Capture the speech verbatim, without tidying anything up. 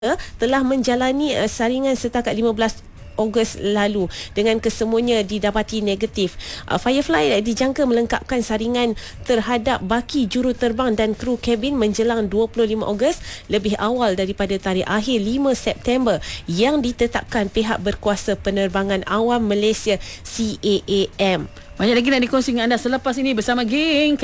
telah menjalani uh, saringan setakat lima belas Ogos lalu dengan kesemuanya didapati negatif. Uh, Firefly dijangka melengkapkan saringan terhadap baki juruterbang dan kru kabin menjelang dua puluh lima Ogos lebih awal daripada tarikh akhir lima September yang ditetapkan pihak berkuasa penerbangan awam Malaysia C A A M. Banyak lagi nak dikongsi dengan anda selepas ini bersama geng